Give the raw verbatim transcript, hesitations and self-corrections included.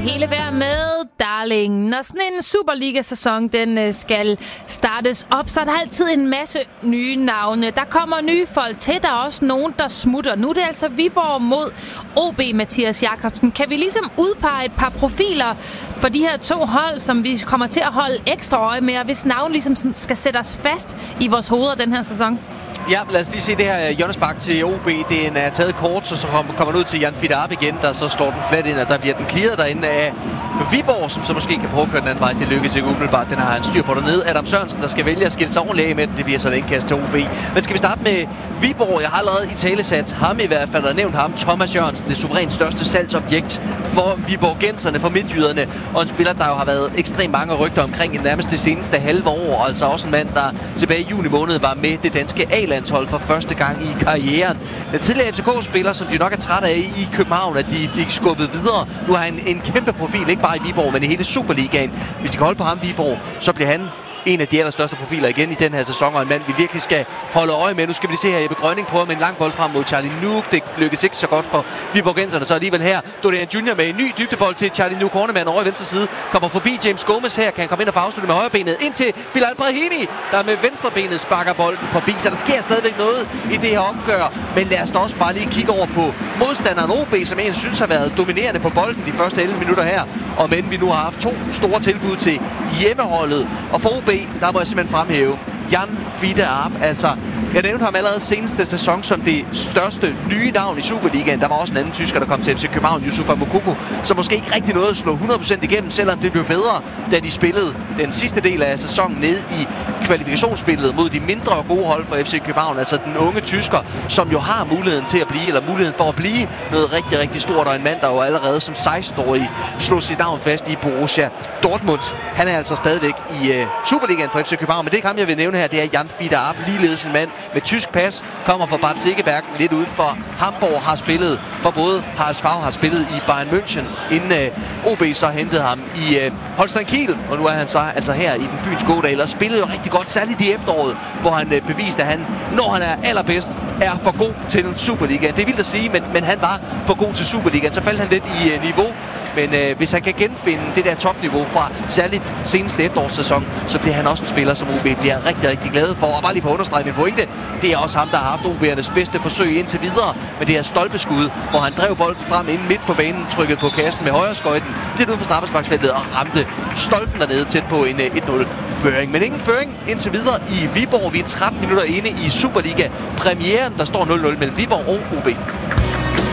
hele værd med, darling. Når sådan en Superliga-sæson den skal startes op, så er der altid en masse nye navne. Der kommer nye folk til, der er også nogen, der smutter. Nu er det altså Viborg mod O B, Mathias Jakobsen. Kan vi ligesom udpege et par profiler for de her to hold, som vi kommer til at holde ekstra øje med, og hvis navn ligesom skal sætte os fast i vores hoveder den her sæson? Ja, lad os lige se det her hjørnespark til O B. Den er taget kort, så, så kommer den ud til Jan Fidarp igen, der så slår den flat ind, og der bliver den clearet derinde af Viborg, som så måske kan prøve at køre den anden vej. Det lykkes ikke umiddelbart. Den har han styr på dernede. Adam Sørensen, der skal vælge at skille sig ordentligt af med den. Det bliver så et indkast til O B. Men skal vi starte med Viborg? Jeg har allerede i talesat ham i hvert fald, og nævnt ham, Thomas Jørgensen, det suverænt største salgsobjekt for Viborgenserne, for midtjyderne, og en spiller, der jo har været ekstremt mange rygter omkring i nærmest det seneste halve år. Altså også en mand, der tilbage i juni måned var med det danske A-landshold for første gang i karrieren. Den tidligere F C K-spiller, som de nok er trætte af i København, at de fik skubbet videre. Nu har han en kæmpe profil, ikke bare i Viborg, men i hele Superligaen. Hvis de kan holde på ham, Viborg, så bliver han en af de allerstørste profiler igen i den her sæson, og en mand, vi virkelig skal holde øje med. Nu skal vi se her, Jeppe Grønning prøver med en lang bold frem mod Charlie Nuuk. Det lykkes ikke så godt for Viborgenserne, så alligevel her Dorian Junior med en ny dybdebold til Charlie Nuuk. Hornemann over i venstre side kommer forbi James Gomez her, kan han komme ind og få afsluttet med højrebenet ind til Bilal Brahimi, der med venstrebenet sparker bolden forbi, så der sker stadigvæk noget i det her opgør. Men lad os da også bare lige kigge over på modstanderen O B, som en synes har været dominerende på bolden de første elleve minutter her, og men vi nu har haft to store tilbud til hjemmeholdet, og for O B, der må jeg simpelthen fremhæve Jan Fidarp. Altså, jeg nævnte ham allerede seneste sæson som det største nye navn i Superligaen. Der var også en anden tysker, der kom til F C København, Yusufa Moukoko, som måske ikke rigtig nåede at slå hundrede procent igennem, selvom det blev bedre, da de spillede den sidste del af sæsonen ned i kvalifikationsspillet mod de mindre gode hold for F C København. Altså den unge tysker, som jo har muligheden til at blive, eller muligheden for at blive noget rigtig, rigtig stort, og en mand, der jo allerede som seksten-årig slog sit navn fast i Borussia Dortmund. Han er altså stadigvæk i uh, Superligaen for F C København, men det kan jeg vil nævne her, det er Jan Fidarp, ligeledes en mand med tysk pas, kommer fra Bad Segeberg, lidt uden for Hamburg, har spillet for både H S V, har spillet i Bayern München, inden uh, O B så hentede ham i uh, Holstein Kiel, og nu er han så altså her i den fynske Ådal, og spillede jo rigtig godt, særligt i efteråret, hvor han uh, beviste, at han, når han er allerbedst, er for god til Superligaen. Det er vildt at sige, men, men han var for god til Superligaen, så faldt han lidt i uh, niveau. Men øh, hvis han kan genfinde det der topniveau fra særligt seneste efterårssæson, så bliver han også en spiller, som O B bliver rigtig, rigtig glade for. Og bare lige for at understrege min pointe, det er også ham, der har haft O B'ernes bedste forsøg indtil videre med det her stolpeskud, hvor han drev bolden frem ind midt på banen, trykkede på kassen med højre skøjten, lidt uden for straffesparksfeltet og ramte stolpen dernede tæt på en et nul føring. Men ingen føring indtil videre i Viborg. Vi er tretten minutter inde i Superliga-premieren. Der står nul nul mellem Viborg og O B.